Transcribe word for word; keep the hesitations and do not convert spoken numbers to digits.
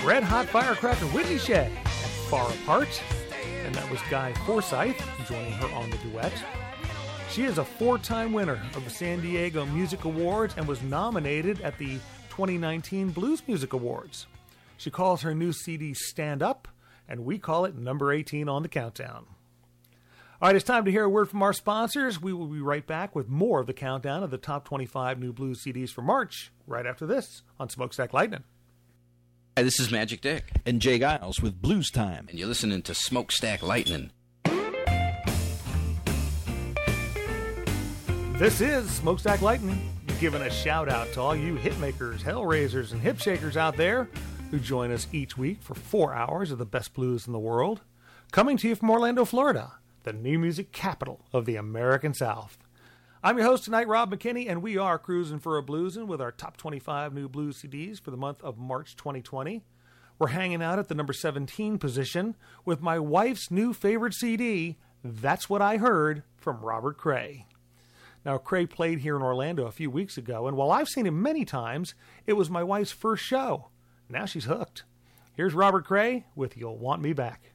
Red Hot Firecracker Whitney Shea and Far Apart. And that was Guy Forsyth joining her on the duet. She is a four-time winner of the San Diego Music Awards and was nominated at the twenty nineteen Blues Music Awards. She calls her new C D Stand Up, and we call it number eighteen on the countdown. All right, it's time to hear a word from our sponsors. We will be right back with more of the countdown of the top twenty-five new blues C Ds for March, right after this on Smokestack Lightning. Hi, this is Magic Dick. And Jay Giles with Blues Time. And you're listening to Smokestack Lightning. This is Smokestack Lightning, giving a shout out to all you hitmakers, hellraisers, and hip shakers out there who join us each week for four hours of the best blues in the world. Coming to you from Orlando, Florida, the new music capital of the American South. I'm your host tonight, Rob McKinney, and we are cruising for a bluesin' with our top twenty-five new blues C Ds for the month of March twenty twenty. We're hanging out at the number seventeen position with my wife's new favorite C D, That's What I Heard, from Robert Cray. Now, Cray played here in Orlando a few weeks ago, and while I've seen him many times, it was my wife's first show. Now she's hooked. Here's Robert Cray with You'll Want Me Back.